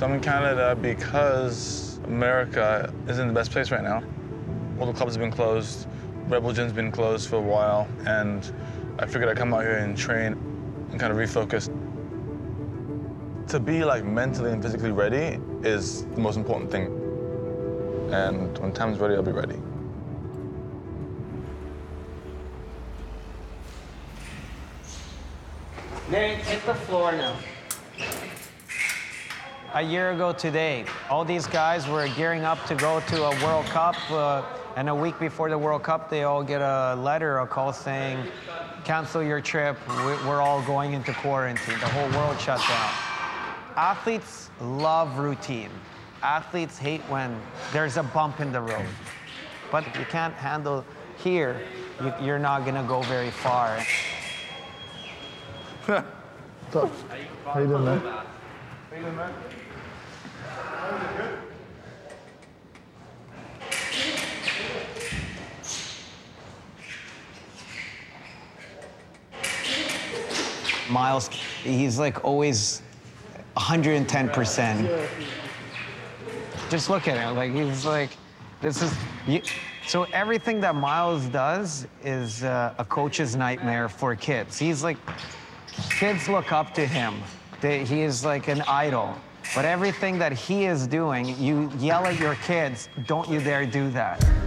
So I'm in Canada because America is in the best place right now. All the clubs have been closed. Rebel Gym's been closed for a while, and I figured I'd come out here and train and kind of refocus. To be like mentally and physically ready is the most important thing. And when time's ready, I'll be ready. Nate, hit the floor now. A year ago today, all these guys were gearing up to go to a World Cup, and a week before the World Cup, they all get a letter, a call saying, cancel your trip, we're all going into quarantine. The whole world shut down. Athletes love routine. Athletes hate when there's a bump in the road. But if you can't handle here, you're not gonna go very far. What's up? How you doing, man? How you doing, man? Miles, he's like always 110%. Just look at him, like he's like, this is, so everything that Miles does is a coach's nightmare for kids. He's like, kids look up to him. He is like an idol. But everything that he is doing, you yell at your kids, don't you dare do that.